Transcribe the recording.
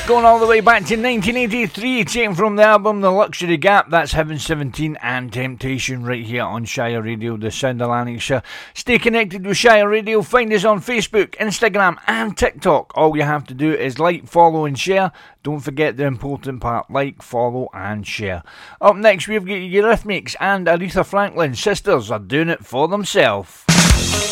Going all the way back to 1983, taken from the album The Luxury Gap. That's Heaven 17 and Temptation right here on Shire Radio, the sound of Lanarkshire. Stay connected with Shire Radio. Find us on Facebook, Instagram and TikTok. All you have to do is like, follow and share. Don't forget the important part, like, follow and share. Up next we've got Eurythmics and Aretha Franklin. Sisters are doing it for themselves.